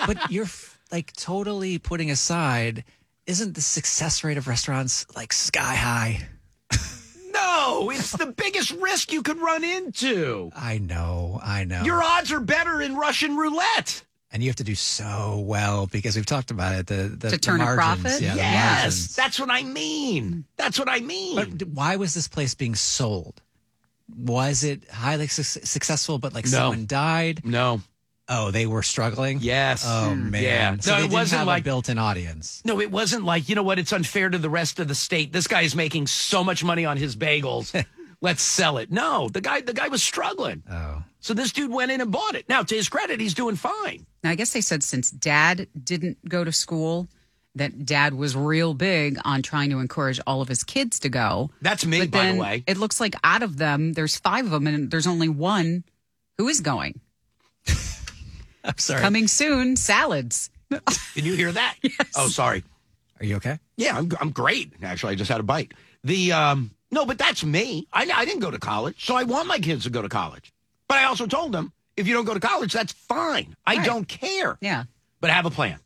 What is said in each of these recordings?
But you're like totally putting aside, isn't the success rate of restaurants like sky high? No, it's the biggest risk you could run into. I know. Your odds are better in Russian roulette. And you have to do so well because we've talked about it. To turn a profit? Yeah, Yes, that's what I mean. But why was this place being sold? Was it highly successful, but like someone died? No. Oh, they were struggling? Yes. Oh, man. Yeah. So No, they it didn't wasn't have like a built-in audience. No, it wasn't like, you know what, it's unfair to the rest of the state. This guy is making so much money on his bagels. Let's sell it. No, the guy was struggling. Oh. So this dude went in and bought it. Now, to his credit, he's doing fine. Now, I guess they said since Dad didn't go to school, that Dad was real big on trying to encourage all of his kids to go. That's me, But by then the way. It looks like out of them, there's 5 of them, and there's only one who is going. I'm sorry. Coming soon, salads. Can you hear that? Yes. Oh, sorry. Are you okay? Yeah, I'm great. Actually, I just had a bite. No, but that's me. I didn't go to college, so I want my kids to go to college. But I also told them, if you don't go to college, that's fine. I don't care. Yeah. But have a plan.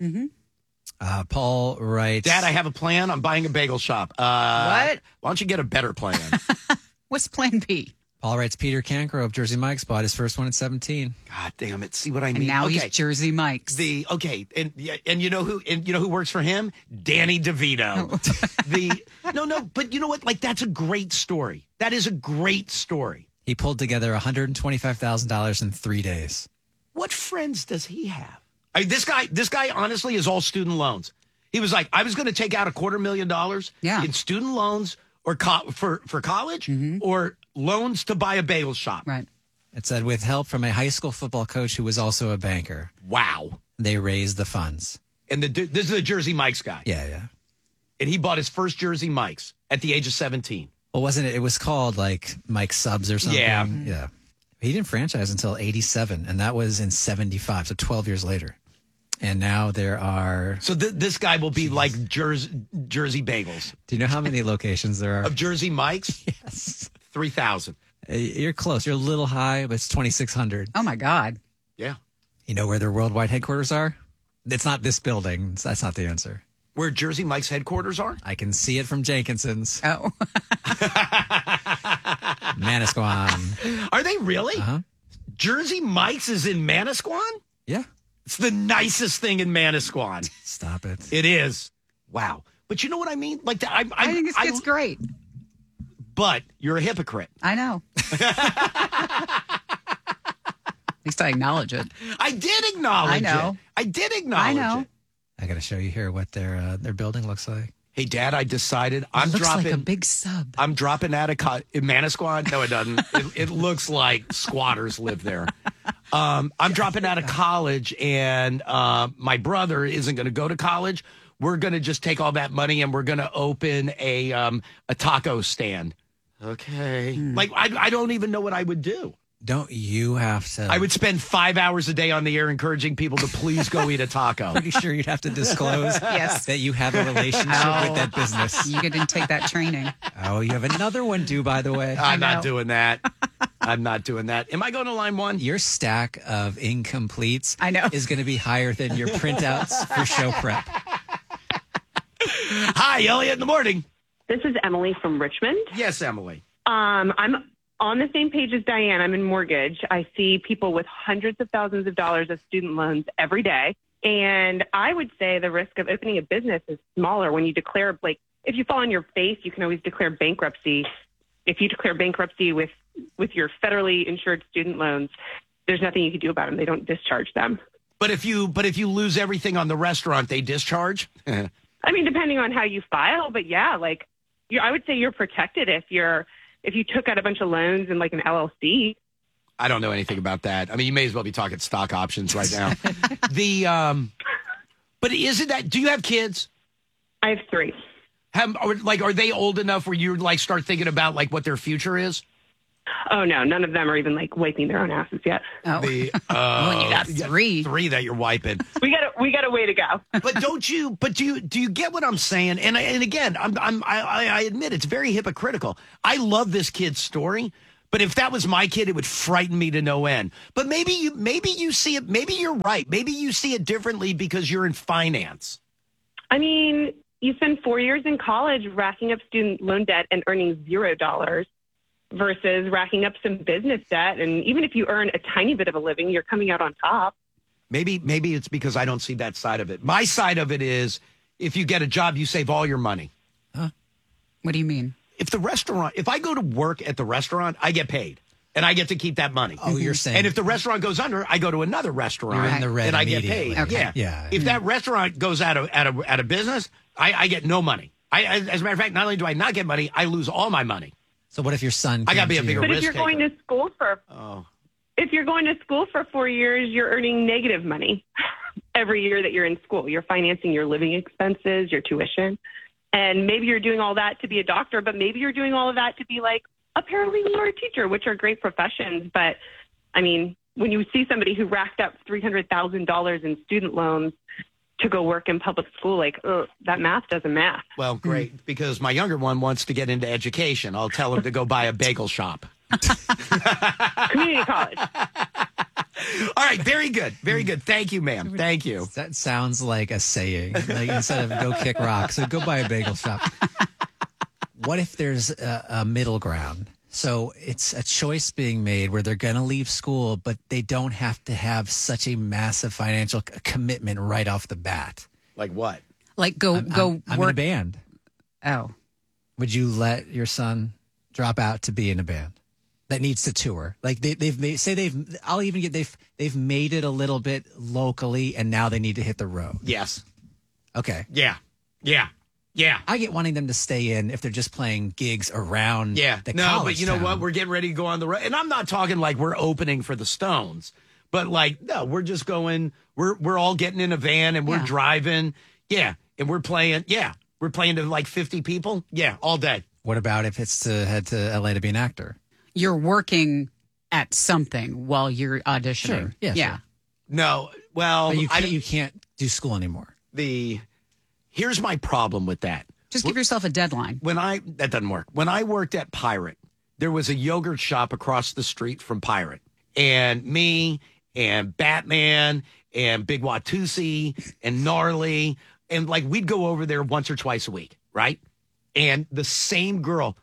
Paul writes... Dad, I have a plan. I'm buying a bagel shop. What? Why don't you get a better plan? What's Plan B? Paul writes, Peter Cancro of Jersey Mike's bought his first one at 17. God damn it. See what I mean? And now he's Jersey Mike's. And you know who works for him? Danny DeVito. But you know what? Like, that's a great story. That is a great story. He pulled together $125,000 in 3 days. What friends does he have? This guy honestly is all student loans. He was like, I was going to take out $250,000 in student loans or for college or loans to buy a bagel shop. Right. It said, with help from a high school football coach who was also a banker. Wow. They raised the funds. And this is the Jersey Mike's guy. Yeah. And he bought his first Jersey Mike's at the age of 17. Well, wasn't it? It was called like Mike's Subs or something. Yeah. He didn't franchise until 87, and that was in 75, so 12 years later. And now there are... So this guy will be like Jersey Bagels. Do you know how many locations there are? Of Jersey Mike's? Yes. 3,000. You're close. You're a little high, but it's 2,600. Oh, my God. Yeah. You know where their worldwide headquarters are? It's not this building. That's not the answer. Where Jersey Mike's headquarters are? I can see it from Jenkinson's. Oh. Manasquan. Are they really? Uh-huh. Jersey Mike's is in Manasquan? Yeah. It's the nicest thing in Manasquan. Stop it. It is. Wow. But you know what I mean? Like I think this kid's great. But you're a hypocrite. I know. At least I acknowledge it. I did acknowledge I know. it. I did acknowledge I know. it. I got to show you here what their building looks like. Hey, Dad, I decided I'm Looks dropping like a big sub. I'm dropping out of in Manasquan. No, it doesn't. It looks like squatters live there. I'm dropping out of college, and my brother isn't going to go to college. We're going to just take all that money, and we're going to open a taco stand. Okay. Like, I don't even know what I would do. Don't you have to? I would spend 5 hours a day on the air encouraging people to please go eat a taco. Pretty sure you'd have to disclose Yes. that you have a relationship with that business. You didn't take that training. Oh, you have another one due, by the way. I'm not doing that. I'm not doing that. Am I going to line one? Your stack of incompletes I know. is going to be higher than your printouts for show prep. Hi, Elliot in the morning. This is Emily from Richmond. Yes, Emily. I'm on the same page as Diane. I'm in mortgage. I see people with hundreds of thousands of dollars of student loans every day. And I would say the risk of opening a business is smaller when you declare, like, if you fall on your face, you can always declare bankruptcy. If you declare bankruptcy with your federally insured student loans, there's nothing you can do about them. They don't discharge them. But if you lose everything on the restaurant, they discharge? I mean, depending on how you file, but yeah, like, I would say you're protected if you took out a bunch of loans in like an LLC. I don't know anything about that. I mean, you may as well be talking stock options right now. But isn't that? Do you have kids? I have 3. Are they old enough where you like start thinking about like what their future is? Oh no, none of them are even like wiping their own asses yet. Oh. When you got 3. 3 that you're wiping. We got a way to go. But do you get what I'm saying? And again, I admit it's very hypocritical. I love this kid's story, But if that was my kid, it would frighten me to no end. But maybe you see it. Maybe you're right. Maybe you see it differently because you're in finance. I mean, you spend 4 years in college racking up student loan debt and earning $0 versus racking up some business debt. And even if you earn a tiny bit of a living, you're coming out on top. Maybe it's because I don't see that side of it. My side of it is if you get a job, you save all your money. Huh? What do you mean? If I go to work at the restaurant, I get paid. And I get to keep that money. Oh, you're saying. And if the restaurant goes under, I go to another restaurant. You're in the red and I get paid. Okay. Yeah. If that restaurant goes out of business, I get no money. As a matter of fact, not only do I not get money, I lose all my money. So what if your son? I got to be a bigger But risk if you're going to school if you're going to school for 4 years, you're earning negative money every year that you're in school. You're financing your living expenses, your tuition. And maybe you're doing all that to be a doctor, but maybe you're doing all of that to be like a paralegal or a teacher, which are great professions. But, I mean, when you see somebody who racked up $300,000 in student loans to go work in public school, like, that math doesn't math. Well, great, because my younger one wants to get into education. I'll tell him to go buy a bagel shop. Community college. All right, very good. Very good. Thank you, ma'am. Thank you. That sounds like a saying. Like instead of go kick rocks, so go buy a bagel shop. What if there's a middle ground? So it's a choice being made where they're going to leave school, but they don't have to have such a massive financial commitment right off the bat. Like what? Like go I'm work in a band. Oh. Would you let your son drop out to be in a band that needs to tour? Like they've made it a little bit locally, and now they need to hit the road. Yes. Okay. Yeah. I get wanting them to stay in if they're just playing gigs around. Yeah. The no, college but you know town. what? We're getting ready to go on the road, and I'm not talking like we're opening for the Stones, but like no, we're just going. We're all getting in a van and we're driving. Yeah, and we're playing. Yeah, we're playing to like 50 people. Yeah, all day. What about if it's to head to LA to be an actor? You're working at something while you're auditioning. Sure. Yeah. Sure. No, well, But you can't do school anymore. Here's my problem with that. Just give yourself a deadline. That doesn't work. When I worked at Pirate, there was a yogurt shop across the street from Pirate. And me and Batman and Big Watusi and Gnarly, and like we'd go over there once or twice a week, right? And the same girl,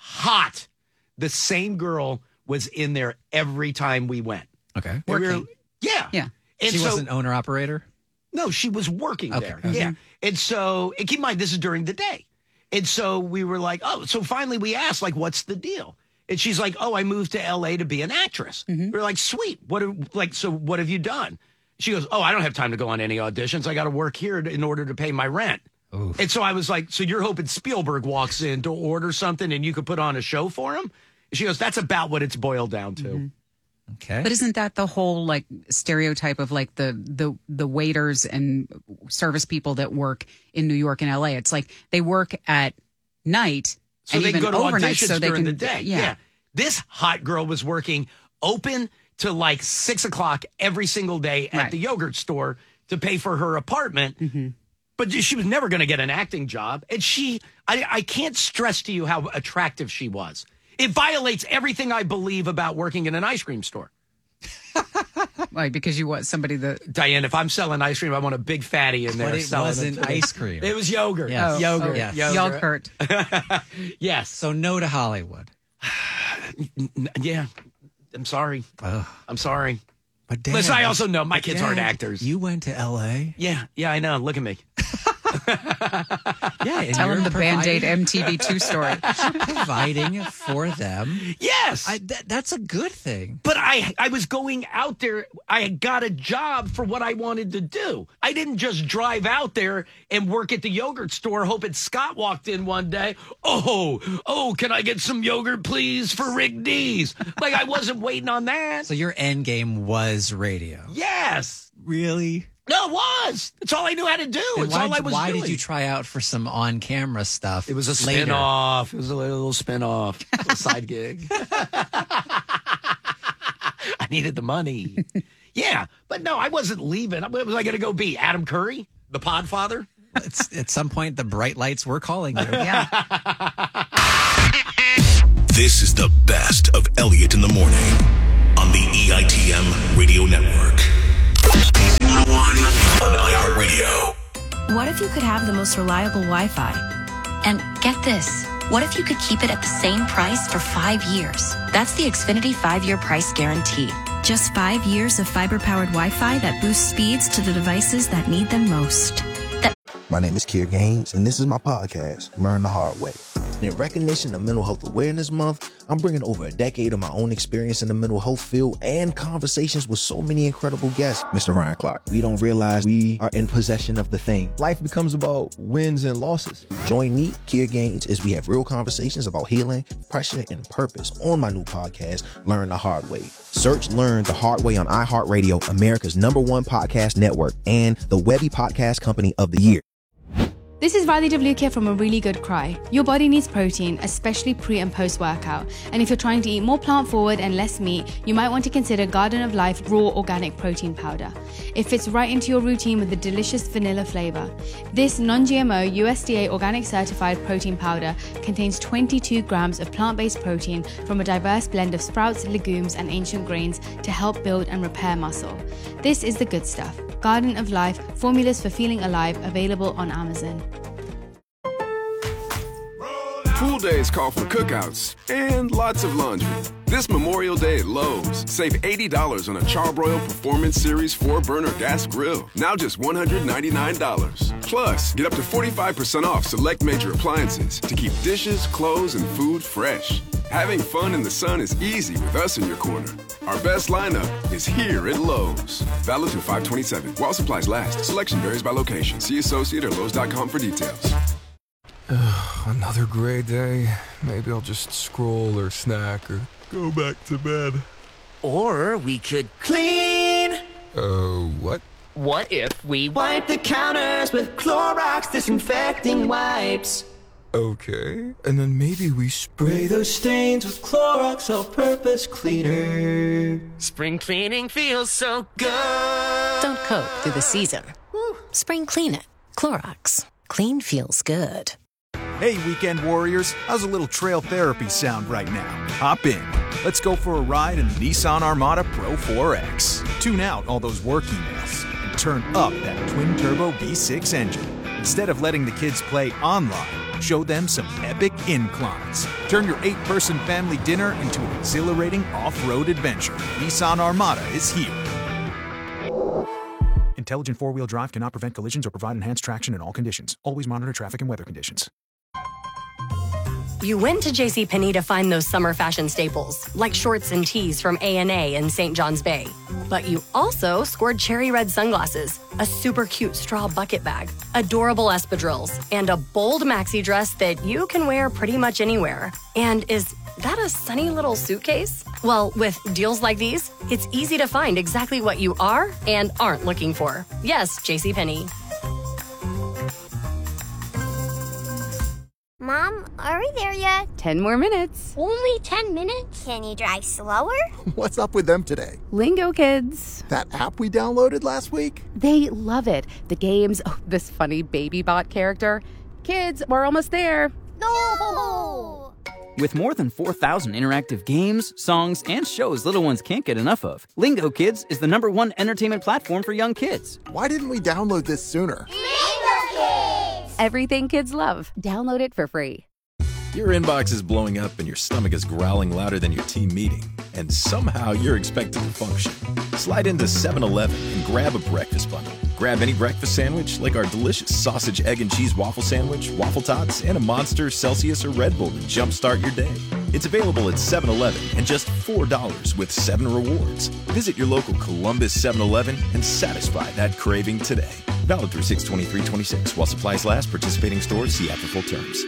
the same girl was in there every time we went. Okay. Working. Yeah. And She wasn't owner operator? No, she was working there. Okay. Yeah. And so, and keep in mind, this is during the day. And so we were like, so finally we asked, like, what's the deal? And she's like, I moved to LA to be an actress. We were like, sweet. What have you done? She goes, I don't have time to go on any auditions. I got to work here in order to pay my rent. Oof. And so I was like, so you're hoping Spielberg walks in to order something and you could put on a show for him? And she goes, that's about what it's boiled down to. Mm-hmm. Okay. But isn't that the whole like stereotype of like the waiters and service people that work in New York and LA? It's like they work at night so and they even go to overnight auditions so they during can the day. Yeah. This hot girl was working open to like 6 o'clock every single day at the yogurt store to pay for her apartment. Mm-hmm. But she was never going to get an acting job. And I can't stress to you how attractive she was. It violates everything I believe about working in an ice cream store. Why? Because you want somebody that... Diane, if I'm selling ice cream, I want a big fatty in there. But it wasn't ice cream. It was yogurt. Yes. Yogurt. Yes. Yogurt. Yes. So no to Hollywood. Yeah. I'm sorry. I'm sorry. But Dan, listen, I also know my kids aren't actors. You went to L.A.? Yeah, I know. Look at me. Yeah, tell them the Band-Aid MTV2 story. Providing for them. Yes. That's a good thing. But I was going out there. I got a job for what I wanted to do. I didn't just drive out there and work at the yogurt store hoping Scott walked in one day. Oh, can I get some yogurt, please, for Rick D's? Like, I wasn't waiting on that. So your end game was radio. Yes. Really? No, it was. It's all I knew how to do. It's all I was doing. Why did you try out for some on-camera stuff? It was a later? spin-off. It was a little spin-off. A little side gig. I needed the money. Yeah, but no, I wasn't leaving. Was I going to go be Adam Curry, the Podfather? At some point, the bright lights were calling you. Yeah. This is the best of Elliot in the Morning on the EITM Radio Network. On iHeartRadio. What if you could have the most reliable Wi-Fi? And get this, what if you could keep it at the same price for 5 years? That's the Xfinity 5-year price guarantee. Just 5 years of fiber-powered Wi-Fi that boosts speeds to the devices that need them most. My name is Kier Gaines, and this is my podcast, Learn the Hard Way. In recognition of Mental Health Awareness Month, I'm bringing over a decade of my own experience in the mental health field and conversations with so many incredible guests. Mr. Ryan Clark, we don't realize we are in possession of the thing. Life becomes about wins and losses. Join me, Kier Gaines, as we have real conversations about healing, pressure, and purpose on my new podcast, Learn the Hard Way. Search Learn the Hard Way on iHeartRadio, America's #1 podcast network, and the Webby Podcast Company of the Year. This is Riley DeVlukia from A Really Good Cry. Your body needs protein, especially pre and post workout. And if you're trying to eat more plant forward and less meat, you might want to consider Garden of Life Raw Organic Protein Powder. It fits right into your routine with a delicious vanilla flavor. This non-GMO USDA organic certified protein powder contains 22 grams of plant-based protein from a diverse blend of sprouts, legumes, and ancient grains to help build and repair muscle. This is the good stuff. Garden of Life, formulas for feeling alive, available on Amazon. Pool days call for cookouts and lots of laundry. This Memorial Day at Lowe's, save $80 on a Charbroil Performance Series 4-burner gas grill, now just $199. Plus, get up to 45% off select major appliances to keep dishes, clothes, and food fresh. Having fun in the sun is easy with us in your corner. Our best lineup is here at Lowe's. Valid through 5/27. While supplies last. Selection varies by location. See associate or Lowe's.com for details. Another gray day. Maybe I'll just scroll or snack or go back to bed. Or we could clean. What? What if we wipe the counters with Clorox disinfecting wipes? Okay. And then maybe we spray those stains with Clorox all-purpose cleaner. Spring cleaning feels so good. Don't cope through the season. Spring clean it. Clorox. Clean feels good. Hey, weekend warriors. How's a little trail therapy sound right now? Hop in. Let's go for a ride in the Nissan Armada Pro 4X. Tune out all those work emails and turn up that twin-turbo V6 engine. Instead of letting the kids play online, show them some epic inclines. Turn your 8-person family dinner into an exhilarating off-road adventure. Nissan Armada is here. Intelligent four-wheel drive cannot prevent collisions or provide enhanced traction in all conditions. Always monitor traffic and weather conditions. You went to JCPenney to find those summer fashion staples, like shorts and tees from A&A in St. John's Bay. But you also scored cherry red sunglasses, a super cute straw bucket bag, adorable espadrilles, and a bold maxi dress that you can wear pretty much anywhere. And is that a sunny little suitcase? Well, with deals like these, it's easy to find exactly what you are and aren't looking for. Yes, JCPenney. Mom, are we there yet? 10 more minutes. Only 10 minutes? Can you drive slower? What's up with them today? Lingo Kids. That app we downloaded last week? They love it. The games, this funny baby bot character. Kids, we're almost there. No! With more than 4,000 interactive games, songs, and shows little ones can't get enough of, Lingo Kids is the #1 entertainment platform for young kids. Why didn't we download this sooner? Lingo Kids! Everything kids love. Download it for free. Your inbox is blowing up and your stomach is growling louder than your team meeting, and somehow you're expected to function. Slide into 7-Eleven and grab a breakfast bundle. Grab any breakfast sandwich like our delicious sausage, egg, and cheese waffle sandwich, waffle tots, and a Monster, Celsius, or Red Bull to jumpstart your day. It's available at 7-Eleven and just $4 with 7 rewards. Visit your local Columbus 7-Eleven and satisfy that craving today. Valid through 6/23/26. While supplies last, participating stores see app for full terms.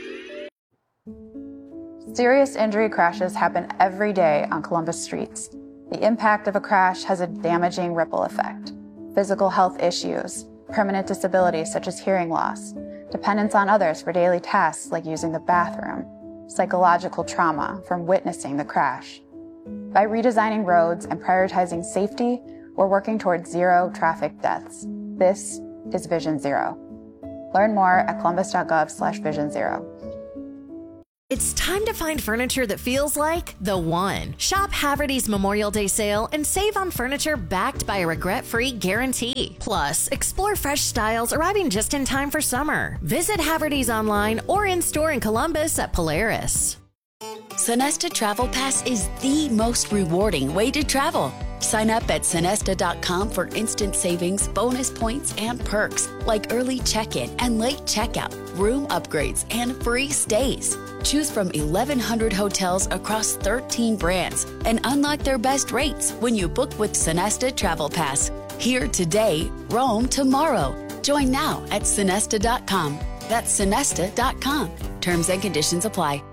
Serious injury crashes happen every day on Columbus streets. The impact of a crash has a damaging ripple effect. Physical health issues, permanent disabilities such as hearing loss, dependence on others for daily tasks like using the bathroom, psychological trauma from witnessing the crash. By redesigning roads and prioritizing safety, we're working towards 0 traffic deaths. This is Vision Zero. Learn more at columbus.gov/Vision Zero. It's time to find furniture that feels like the one. Shop Haverty's Memorial Day sale and save on furniture backed by a regret-free guarantee. Plus, explore fresh styles arriving just in time for summer. Visit Haverty's online or in-store in Columbus at Polaris. Sonesta Travel Pass is the most rewarding way to travel. Sign up at Sonesta.com for instant savings, bonus points, and perks like early check-in and late checkout, room upgrades, and free stays. Choose from 1,100 hotels across 13 brands and unlock their best rates when you book with Sonesta Travel Pass. Here today, roam tomorrow. Join now at Sonesta.com. That's Sonesta.com. Terms and conditions apply.